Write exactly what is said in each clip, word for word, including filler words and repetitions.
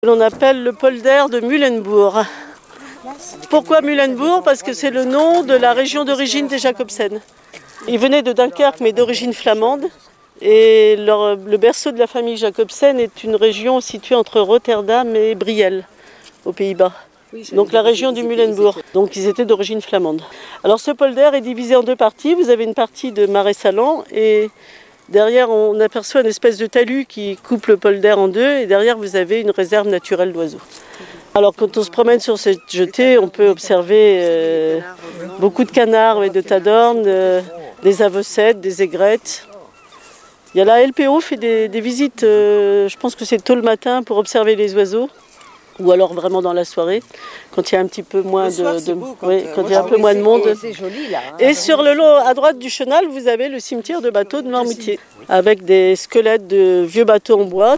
L'on appelle le polder de Muhlenburg. Pourquoi Muhlenburg? Parce que c'est le nom de la région d'origine des Jacobsen. Ils venaient de Dunkerque, mais d'origine flamande. Et leur, le berceau de la famille Jacobsen est une région située entre Rotterdam et Brielle, aux Pays-Bas. Donc la région du Muhlenburg. Donc ils étaient d'origine flamande. Alors ce polder est divisé en deux parties. Vous avez une partie de marais salants et derrière on aperçoit une espèce de talus qui coupe le polder en deux. Et derrière vous avez une réserve naturelle d'oiseaux. Alors quand on se promène sur cette jetée, on peut observer euh, beaucoup de canards et de tadornes, euh, des avocètes, des aigrettes. Il y a la L P O fait des, des visites, euh, je pense que c'est tôt le matin pour observer les oiseaux. Ou alors vraiment dans la soirée, quand il y a un petit peu moins de, de beau, quand, oui, quand il y a un peu moins de monde. C'est joli là. Hein. Et sur le long à droite du chenal, vous avez le cimetière de bateaux de Noirmoutier, avec des squelettes de vieux bateaux en bois.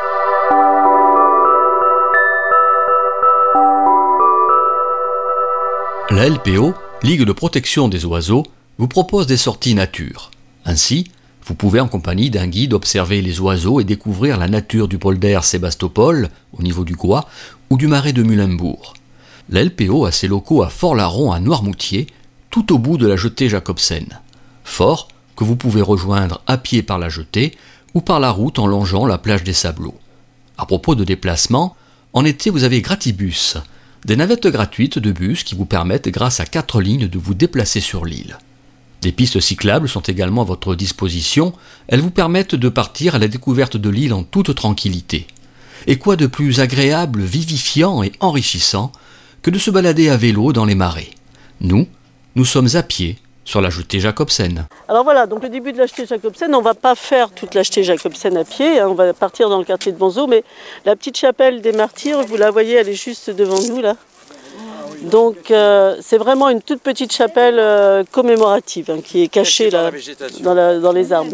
La L P O, Ligue de protection des oiseaux, vous propose des sorties nature. Ainsi, vous pouvez en compagnie d'un guide observer les oiseaux et découvrir la nature du polder Sébastopol, au niveau du Gois, ou du marais de Muhlenburg. La L P O a ses locaux à Fort-Larron à Noirmoutier, tout au bout de la jetée Jacobsen. Fort que vous pouvez rejoindre à pied par la jetée ou par la route en longeant la plage des Sablaux. À propos de déplacement, en été vous avez Gratibus, des navettes gratuites de bus qui vous permettent grâce à quatre lignes de vous déplacer sur l'île. Des pistes cyclables sont également à votre disposition, elles vous permettent de partir à la découverte de l'île en toute tranquillité. Et quoi de plus agréable, vivifiant et enrichissant que de se balader à vélo dans les marais. Nous, nous sommes à pied sur la jetée Jacobsen. Alors voilà, donc le début de la jetée Jacobsen, on ne va pas faire toute la jetée Jacobsen à pied, hein, on va partir dans le quartier de Bonzo, mais la petite chapelle des martyrs, vous la voyez, elle est juste devant nous là. Donc euh, c'est vraiment une toute petite chapelle euh, commémorative hein, qui est cachée là, dans, la, dans les arbres.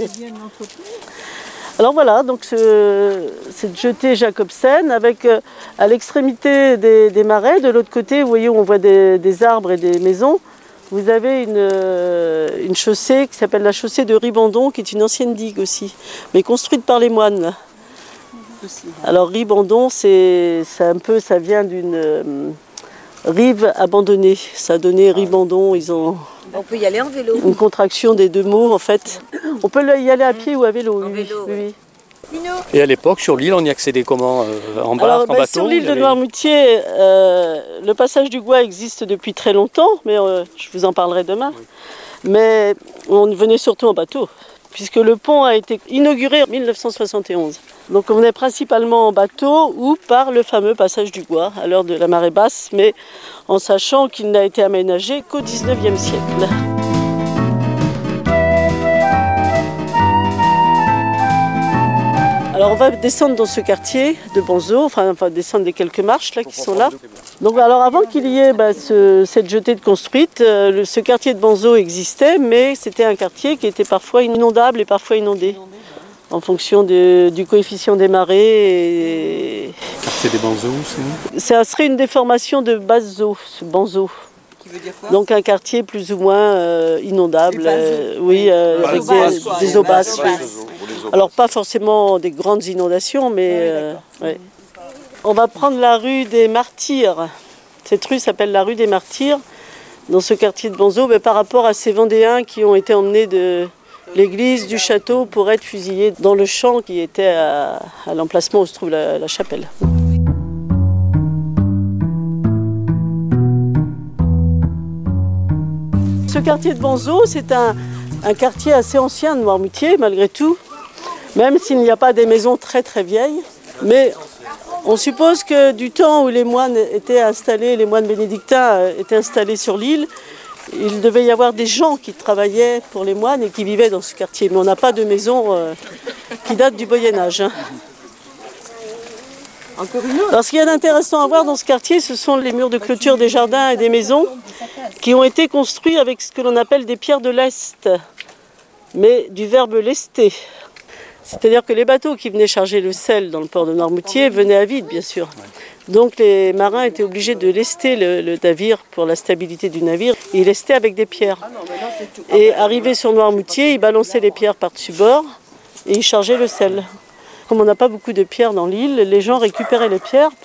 Alors voilà, donc ce, cette jetée Jacobsen avec euh, à l'extrémité des, des marais, de l'autre côté, vous voyez où on voit des, des arbres et des maisons, vous avez une, euh, une chaussée qui s'appelle la chaussée de Ribandon, qui est une ancienne digue aussi, mais construite par les moines. Là. Alors Ribandon, c'est un peu, ça vient d'une euh, rive abandonnée, ça a donné Ribandon, ils ont... On peut y aller en vélo. Une contraction des deux mots en fait. On peut y aller à pied ou à vélo. En oui, vélo, oui, oui. oui. Et à l'époque, sur l'île, on y accédait comment euh, En barque, Alors, en ben, bateau sur l'île de avait... Noirmoutier, euh, le passage du Gois existe depuis très longtemps, mais euh, je vous en parlerai demain. Oui. Mais on venait surtout en bateau, puisque le pont a été inauguré en mille neuf cent soixante et onze. Donc on venait principalement en bateau ou par le fameux passage du Gois à l'heure de la marée basse, mais en sachant qu'il n'a été aménagé qu'au dix-neuvième siècle. Alors on va descendre dans ce quartier de Bonzo, enfin on va descendre des quelques marches là, qui sont là. Donc alors avant qu'il y ait bah, ce, cette jetée de construite, euh, le, ce quartier de Bonzo existait, mais c'était un quartier qui était parfois inondable et parfois inondé, en fonction de, du coefficient des marées. Et... Quartier des Bonzo, c'est Ça serait une déformation de basse eau, ce Bonzo. Qui veut dire quoi? Donc un quartier plus ou moins euh, inondable, euh, oui, euh, avec des, basses, des, des eaux basses. Oui. oui. Alors pas forcément des grandes inondations, mais euh, ouais. On va prendre la rue des Martyrs. Cette rue s'appelle la rue des Martyrs, dans ce quartier de Bonzo, mais par rapport à ces Vendéens qui ont été emmenés de l'église du château pour être fusillés dans le champ qui était à, à l'emplacement où se trouve la, la chapelle. Ce quartier de Bonzo, c'est un, un quartier assez ancien de Noirmoutier, malgré tout, même s'il n'y a pas des maisons très très vieilles. Mais on suppose que du temps où les moines étaient installés, les moines bénédictins étaient installés sur l'île, il devait y avoir des gens qui travaillaient pour les moines et qui vivaient dans ce quartier. Mais on n'a pas de maison euh, qui date du Moyen-Âge. Hein. Alors ce qu'il y a d'intéressant à voir dans ce quartier, ce sont les murs de clôture des jardins et des maisons qui ont été construits avec ce que l'on appelle des pierres de lest, mais du verbe lester. C'est-à-dire que les bateaux qui venaient charger le sel dans le port de Noirmoutier venaient à vide, bien sûr. Donc les marins étaient obligés de lester le, le navire pour la stabilité du navire. Ils lestaient avec des pierres. Et arrivés sur Noirmoutier, ils balançaient les pierres par-dessus bord et ils chargeaient le sel. Comme on n'a pas beaucoup de pierres dans l'île, les gens récupéraient les pierres